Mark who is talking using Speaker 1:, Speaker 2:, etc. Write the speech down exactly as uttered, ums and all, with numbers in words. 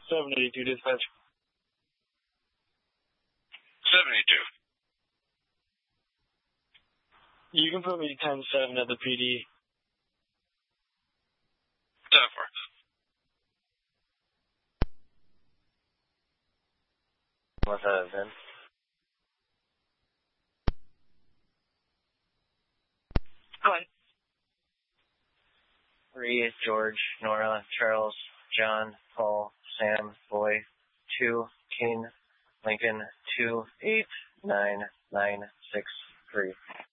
Speaker 1: seven eighty-two dispatch.
Speaker 2: seven eighty-two.
Speaker 1: You can put me ten seven at the P D.
Speaker 2: ten four.
Speaker 3: What's that, then?
Speaker 2: Go ahead.
Speaker 3: Three, George, Nora, Charles, John, Paul, Sam, Boy, two, King, Lincoln, two, eight, nine, nine, six, three.